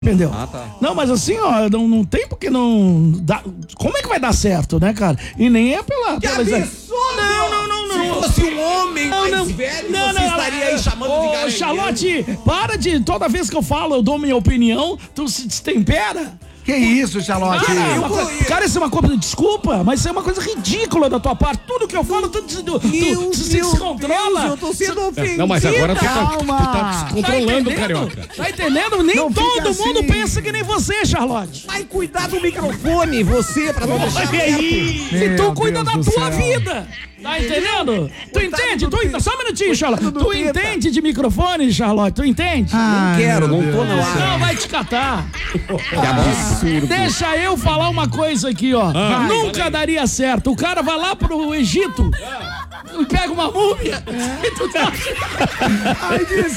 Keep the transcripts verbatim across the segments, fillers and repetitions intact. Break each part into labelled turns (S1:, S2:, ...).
S1: Entendeu?
S2: Ah, tá.
S1: Não, mas assim, ó, não, não tem porque não dá. Como é que vai dar certo, né, cara? E nem é pela.
S2: Que
S1: pela
S2: absurdo!
S1: Não, não, não, não.
S2: Se fosse um homem
S1: Não,
S2: mais
S1: não.
S2: velho,
S1: Não,
S2: você
S1: não,
S2: estaria aí chamando
S1: Ô,
S2: de garanhão.
S1: Charlotte, para de. Toda vez que eu falo, eu dou minha opinião, tu se destempera.
S3: Que isso, Charlotte?
S1: Cara, é
S2: eu
S1: uma
S2: vou-
S1: coisa- cara, isso é uma coisa. Desculpa, mas isso é uma coisa ridícula da tua parte. Tudo que eu falo, tu, tu, tu, tu, tu se descontrola.
S2: Eu tô sendo ofendido.
S4: Não, mas agora tu tá, tu
S3: Calma.
S4: tá se controlando,
S1: tá
S4: carioca.
S1: Tá entendendo? Nem
S3: Não
S1: todo
S3: fica
S1: mundo
S3: assim.
S1: pensa que nem você, Charlotte.
S2: Vai cuidar do microfone, você, pra não deixar
S1: Olha
S2: aberto.
S1: aí. E
S3: Meu
S1: tu cuida
S3: Deus
S1: da
S3: do
S1: tua
S3: céu.
S1: vida. Tá entendendo? Tu entende?
S2: do
S1: Tu,
S2: Pita.
S1: só um minutinho, Charlotte.
S2: do
S1: Tu
S2: Pita.
S1: entende de microfone, Charlotte? Tu entende?
S3: Ai,
S2: Quero,
S3: meu
S2: não tô
S3: Deus.
S2: no ar.
S1: Não vai te catar.
S2: Que absurdo.
S1: Deixa eu falar uma coisa aqui, ó.
S4: Ah,
S1: Nunca daria certo. O cara vai lá pro Egito e pega uma múmia. E tu tá...
S3: Ai, diz,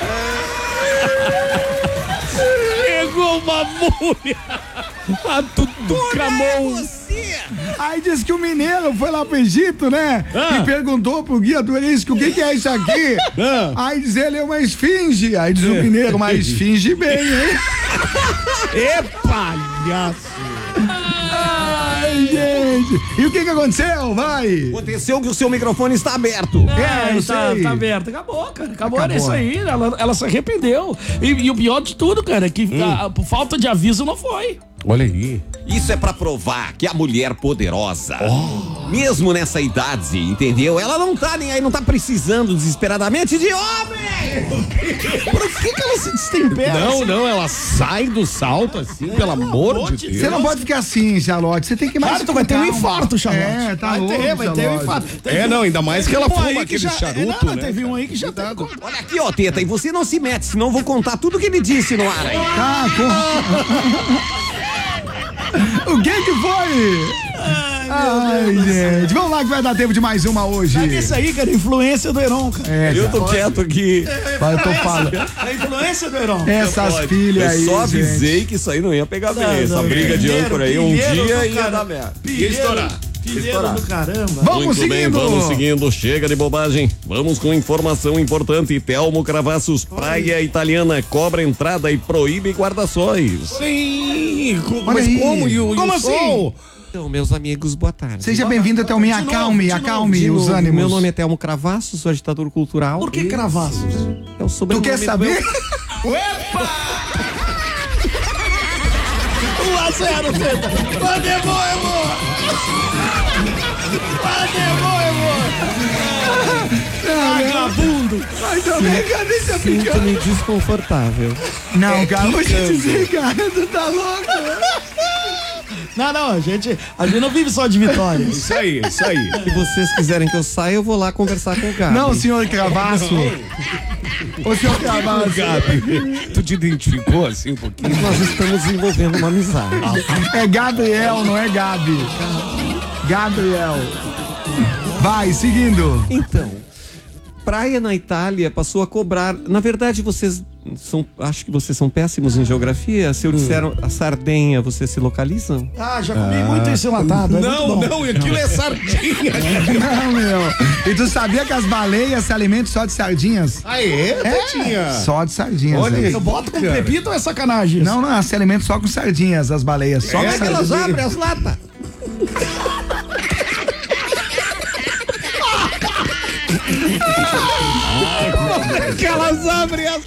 S4: Pegou uma múmia. A Tutucamon.
S2: Você.
S3: ai, diz que o mineiro foi lá pro Egito, né?
S4: Ah.
S3: E perguntou pro guia turístico o que, que é isso aqui.
S4: Ah.
S3: Aí diz ele é uma esfinge. Aí diz o mineiro, uma esfinge bem, hein?
S4: É palhaço.
S3: Ai, gente. E o que que aconteceu? Vai.
S2: Aconteceu que o seu microfone está aberto.
S3: É, eu
S1: tá,
S3: sei.
S1: tá aberto. Acabou, cara. Acabou,
S3: Acabou.
S1: era isso aí. Ela, ela se arrependeu. E, e o pior de tudo, cara, é que a- por falta de aviso não foi.
S4: Olha aí.
S2: Isso é pra provar que a mulher poderosa, mesmo nessa idade, entendeu? Ela não tá nem aí, não tá precisando desesperadamente de homem!
S1: Por que, que ela se destempera?
S4: Não,
S1: assim?
S4: não, ela sai do salto assim, pelo amor de Deus.
S3: Você não pode ficar assim, Charlotte. Você tem que mais.
S1: Cara, tu vai ter um
S3: calma.
S1: infarto, Charlotte.
S3: É, tá
S1: vai
S3: louco,
S1: ter, vai ter um
S3: Charlotte.
S1: infarto.
S4: É, não, ainda mais que ela
S1: Teve um
S4: fuma
S1: aí que
S4: aquele
S1: já-
S4: charuto,
S1: não,
S4: né?
S1: Teve um aí que já tá.
S2: Olha aqui, ó, Teta, e você não se mete, senão eu vou contar tudo que ele disse no ar aí.
S3: Tá, com... O que que foi? Ai, gente. Vamos lá que vai dar tempo de mais uma hoje.
S1: Sabe isso aí, cara? Influência do Heron, cara.
S3: É,
S2: Eu
S3: cara.
S2: tô quieto aqui.
S3: Vai, eu tô falando.
S1: A influência do Heron.
S3: Essas filhas aí,
S2: Eu só avisei
S3: gente.
S2: que isso aí não ia pegar bem.
S1: Não,
S2: Essa
S1: não,
S2: briga de
S1: pilheiro,
S2: âncora aí, um
S1: pilheiro
S2: dia
S1: do
S2: ia
S1: cara.
S2: dar merda.
S1: Pilheiro,
S4: estourar.
S1: pilheiro do caramba.
S3: Vamos
S4: Muito bem,
S3: seguindo.
S4: vamos seguindo. Chega de bobagem. Vamos com informação importante. Telmo Cravassos, praia italiana, cobra entrada e proíbe guarda-sóis. Sim, co- mas
S3: aí.
S4: como? E o, e
S1: Como
S4: o
S1: assim?
S4: sol?
S2: Então, meus amigos, boa tarde.
S3: Seja bem-vindo, Thelminha.
S1: De novo,
S3: Acalme,
S1: de novo,
S3: acalme
S2: De
S3: os
S2: novo,
S3: ânimos.
S2: Meu nome é Telmo Cravasso, sou agitador cultural.
S1: Por que cravassos?
S2: É o
S3: Tu
S2: sobrenome
S3: quer
S2: do
S3: saber?
S2: meu-
S1: um a zero, Teta. Pandemônio, amor. Pandemônio, amor. Vagabundo.
S3: Ai, também, cadê essa pica?
S2: Sinto-me desconfortável.
S3: Não, cara, vou te dizer, cara, tu tá louco.
S1: Não, não, a gente, a gente não vive só de vitórias.
S4: Isso aí, isso aí.
S2: Se vocês quiserem que eu saia, eu vou lá conversar com o Gabi.
S3: Não, senhor Cravasso. Ô, senhor Cravasso.
S4: Gabi, tu te identificou assim um pouquinho?
S2: Nós estamos desenvolvendo uma amizade.
S3: É Gabriel, não é Gabi. Gabriel. Vai, seguindo.
S2: Então, praia na Itália passou a cobrar. Na verdade, vocês são. Acho que vocês são péssimos em geografia. Se eu disser a Sardenha, vocês se localizam?
S1: Ah, já comi muito esse enlatado. É
S4: Não,
S1: muito bom.
S4: não, aquilo é sardinha.
S3: Não, meu. E tu sabia que as baleias se alimentam só de sardinhas?
S4: Ah, é, Tetinha?
S3: Só de sardinhas.
S4: Olha
S3: né?
S4: aí.
S1: Eu boto com
S4: Cara.
S1: pepita ou é sacanagem?
S3: Não, não, elas se alimentam só com sardinhas, as baleias. Só
S4: É
S3: com
S4: que elas
S3: sardinhas.
S2: abrem as latas.
S4: Que elas abrem as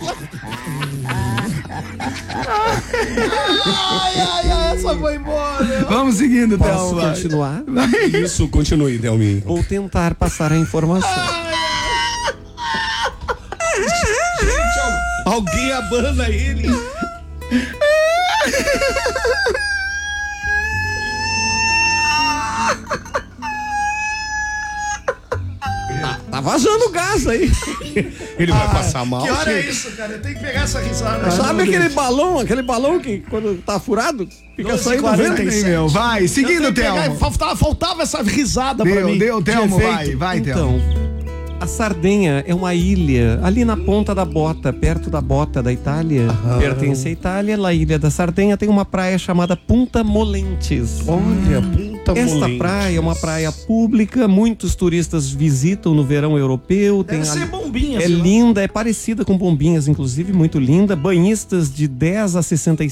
S1: Ai, ai, ai, essa foi embora.
S3: Vamos seguindo,
S2: Posso
S3: Thelma. vai.
S2: continuar?
S4: Isso, continue, Delminho.
S2: Vou tentar passar a informação.
S4: Alguém abana ele.
S2: Tá vazando gás aí.
S4: Ele vai passar mal.
S1: Que hora é
S4: gente.
S1: isso, cara? Eu tenho que pegar essa risada.
S2: Sabe aquele balão, aquele balão que quando tá furado, fica
S1: doze e
S2: saindo
S1: quarenta
S2: vento?
S1: e sete.
S3: Meu, vai,
S1: Eu
S3: seguindo,
S1: tenho que pegar-
S3: Thelma.
S1: Faltava, faltava essa risada pra
S3: Deu,
S1: mim.
S3: deu,
S1: de
S3: Thelma,
S1: efeito.
S3: vai, vai, Thelma.
S2: Então, a Sardenha é uma ilha ali na ponta da bota, perto da bota da Itália. Pertence à Itália. Na ilha da Sardenha tem uma praia chamada Punta Molentes.
S4: Olha, puta
S2: Esta
S1: Molinos.
S2: praia é uma praia pública, muitos turistas visitam no verão europeu.
S1: Deve
S2: tem
S1: ser
S2: ali-
S1: Bombinhas.
S2: É
S1: sei lá.
S2: linda, é parecida com Bombinhas, inclusive, muito linda. Banhistas de dez a sessenta e